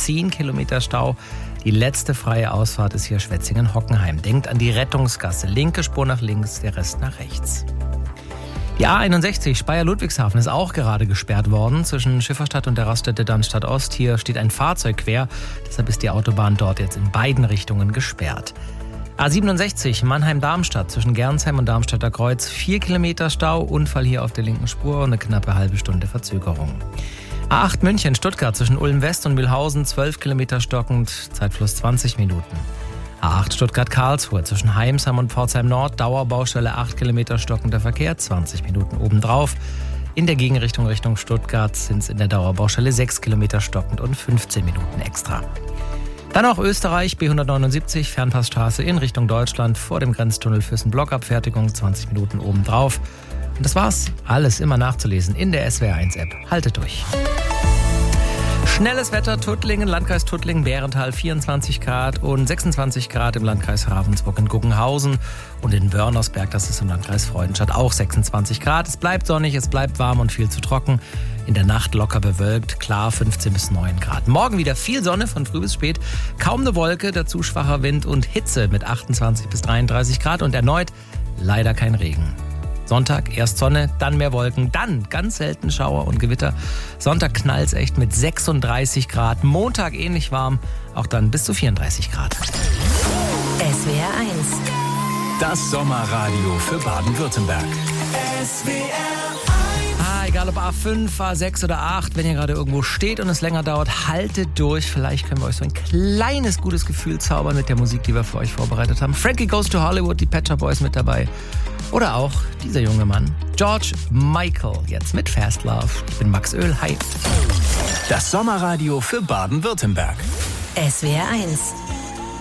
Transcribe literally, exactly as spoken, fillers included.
zehn Kilometer Stau. Die letzte freie Ausfahrt ist hier Schwetzingen-Hockenheim. Denkt an die Rettungsgasse. Linke Spur nach links, der Rest nach rechts. Die A einundsechzig Speyer-Ludwigshafen ist auch gerade gesperrt worden zwischen Schifferstadt und der Raststätte Darmstadt Ost. Hier steht ein Fahrzeug quer, deshalb ist die Autobahn dort jetzt in beiden Richtungen gesperrt. A siebenundsechzig Mannheim-Darmstadt zwischen Gernsheim und Darmstädter Kreuz. Vier Kilometer Stau, Unfall hier auf der linken Spur und eine knappe halbe Stunde Verzögerung. A acht München-Stuttgart zwischen Ulm-West und Mühlhausen. zwölf Kilometer stockend, Zeitfluss zwanzig Minuten. A acht Stuttgart-Karlsruhe zwischen Heimsheim und Pforzheim-Nord. Dauerbaustelle acht Kilometer stockender Verkehr, zwanzig Minuten obendrauf. In der Gegenrichtung Richtung Stuttgart sind es in der Dauerbaustelle sechs Kilometer stockend und fünfzehn Minuten extra. Dann auch Österreich, B hundertneunundsiebzig, Fernpassstraße in Richtung Deutschland vor dem Grenztunnel Füssen-Blockabfertigung, zwanzig Minuten obendrauf. Und das war's. Alles immer nachzulesen in der S W R eins App. Haltet durch. Schnelles Wetter, Tuttlingen, Landkreis Tuttlingen, Bärental vierundzwanzig Grad und sechsundzwanzig Grad im Landkreis Ravensburg in Guggenhausen und in Wörnersberg, das ist im Landkreis Freudenstadt, auch sechsundzwanzig Grad. Es bleibt sonnig, es bleibt warm und viel zu trocken. In der Nacht locker bewölkt, klar fünfzehn bis neun Grad. Morgen wieder viel Sonne von früh bis spät, kaum eine Wolke, dazu schwacher Wind und Hitze mit achtundzwanzig bis dreiunddreißig Grad und erneut leider kein Regen. Sonntag erst Sonne, dann mehr Wolken, dann ganz selten Schauer und Gewitter. Sonntag knallt's echt mit sechsunddreißig Grad, Montag ähnlich warm, auch dann bis zu vierunddreißig Grad. S W R eins. Das Sommerradio für Baden-Württemberg. S W R. Ah, egal ob A fünf, A sechs oder A acht, wenn ihr gerade irgendwo steht und es länger dauert, haltet durch. Vielleicht können wir euch so ein kleines gutes Gefühl zaubern mit der Musik, die wir für euch vorbereitet haben. Frankie Goes to Hollywood, die Pet Shop Boys mit dabei. Oder auch dieser junge Mann, George Michael, jetzt mit Fast Love. Ich bin Max Öl, hi. Das Sommerradio für Baden-Württemberg. S W R eins.